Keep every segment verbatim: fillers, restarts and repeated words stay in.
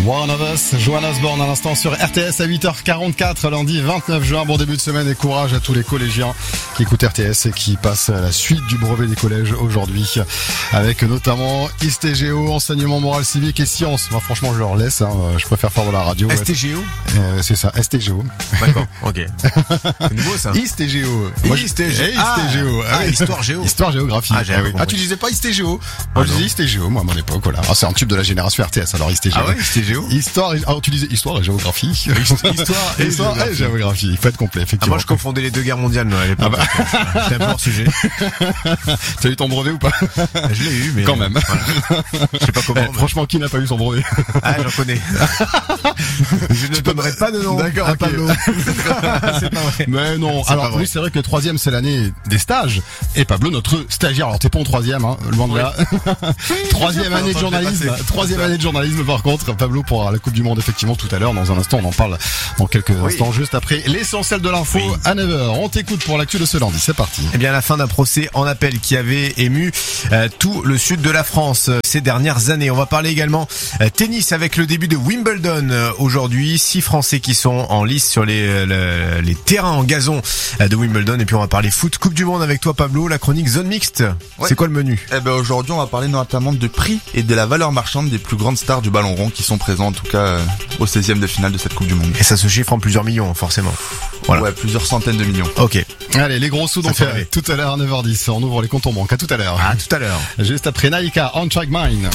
One of Us, Johanna Osborne à l'instant sur R T S à huit heures quarante-quatre, lundi vingt-neuf juin. Bon début de semaine et courage à tous les collégiens qui écoutent R T S et qui passent à la suite du brevet des collèges aujourd'hui. Avec notamment I S T G O, enseignement moral civique et sciences. Moi franchement je leur laisse, hein. Je préfère faire de la radio. S T G O euh, C'est ça, S T G O. D'accord, ok. C'est nouveau ça. I S T G O. Moi, I S T G O. Ah, ah, ah, histoire géo. Histoire géographie. Ah, ah, oui. ah tu disais pas I S T G O? Moi ah, je disais I S T G O, moi à mon époque, voilà. Ah, c'est un tube de la génération R T S, alors I S T G O. Ah ouais, I S T G O. Histoire, ah, tu disais histoire et géographie. Histoire, histoire et histoire géographie. Et géographie. Il faut être complet, effectivement. Ah, moi je confondais les deux guerres mondiales, non, à l'époque. Ah bah. C'était un peu hors sujet. T'as eu ton brevet ou pas? Je l'ai eu, mais. Quand même. Voilà. Je sais pas comment. Eh, franchement, qui n'a pas eu son brevet? Ah, j'en connais. Je ne donnerai pas de nom. D'accord, ok. Pablo. C'est pas vrai. Mais non. C'est alors oui, c'est vrai que le troisième c'est l'année des stages. Et Pablo, notre stagiaire. Alors t'es pas en troisième, hein, loin de oui. là. troisième année de journalisme. Troisième année de journalisme par contre. Pablo pour la Coupe du Monde effectivement tout à l'heure. Dans un instant, on en parle dans quelques oui. instants juste après l'essentiel de l'info oui. à neuf heures. On t'écoute pour l'actu de ce lundi. C'est parti. Eh bien, à la fin d'un procès en appel qui avait ému euh, tout le sud de la France euh, ces dernières années. On va parler également euh, tennis avec le début de Wimbledon euh, aujourd'hui. Six Français qui sont en lice sur les, le, les terrains en gazon euh, de Wimbledon. Et puis on va parler foot, Coupe du Monde avec toi Pablo, la chronique zone mixte. Ouais. C'est quoi le menu? Eh ben aujourd'hui on va parler notamment de prix et de la valeur marchande des plus grandes stars du ballon rond qui sont présents en tout cas euh, au seizième de finale de cette Coupe du Monde. Et ça se chiffre en plusieurs millions forcément. Voilà. Ouais, plusieurs centaines de millions. Ok. Allez, les gros sous donc euh, tout à l'heure à neuf heures dix. On ouvre les comptes en banque. À tout à l'heure. À tout à l'heure. Juste après Naika, On Track Mine.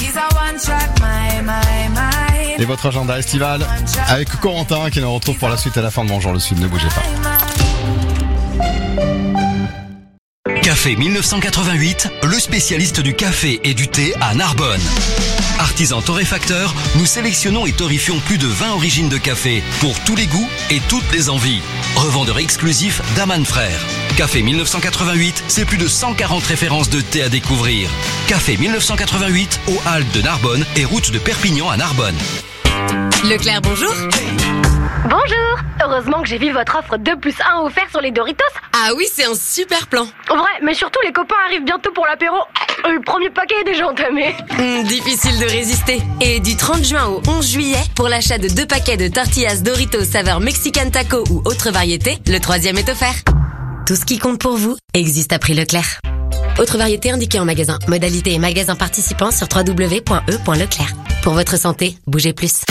Et votre agenda estival avec Corentin qui nous retrouve pour la suite à la fin de Bonjour le Sud. Ne bougez pas. Café mille neuf cent quatre-vingt-huit, le spécialiste du café et du thé à Narbonne. Artisan torréfacteur, nous sélectionnons et torréfions plus de vingt origines de café pour tous les goûts et toutes les envies. Revendeur exclusif d'Aman Frères. Café mille neuf cent quatre-vingt-huit, c'est plus de cent quarante références de thé à découvrir. Café mille neuf cent quatre-vingt-huit, aux Halles de Narbonne et route de Perpignan à Narbonne. Leclerc, bonjour. Bonjour. Heureusement que j'ai vu votre offre deux plus un offert sur les Doritos. Ah oui, c'est un super plan. Vrai, mais surtout les copains arrivent bientôt pour l'apéro. Le premier paquet est déjà entamé. Mmh, difficile de résister. Et du trente juin au onze juillet, pour l'achat de deux paquets de tortillas Doritos saveur Mexican Taco ou autre variété, le troisième est offert. Tout ce qui compte pour vous existe à prix Leclerc. Autre variété indiquée en magasin. Modalité et magasin participants sur w w w point e point leclerc. Pour votre santé, bougez plus.